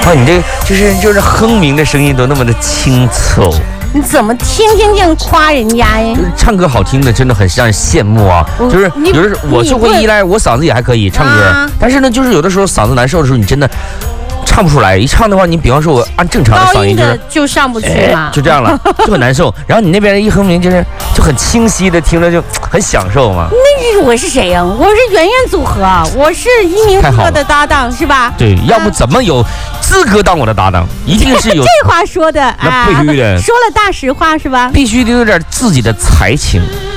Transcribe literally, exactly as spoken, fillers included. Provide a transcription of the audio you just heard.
啊，你这就是就是哼鸣的声音都那么的清脆。 你怎么天天这样夸人家呀？ 唱歌好听的真的很让人羡慕啊！就是有的时候我就会依赖，我嗓子也还可以唱歌，啊、但是呢，就是有的时候嗓子难受的时候，你真的唱不出来。一唱的话，你比方说我按正常的嗓音就是就上不去嘛、 哎，就这样了，就很难受。然后你那边一哼鸣就是就很清晰的，听着就很享受嘛。 那是我是谁呀、啊？我是圆圆组合，我是一鸣哥的搭档是吧？ 对，要不怎么有资格当我的搭档？一定是有这话说的， 那必须的， 说了大实话是吧？ 必须得有点自己的才情。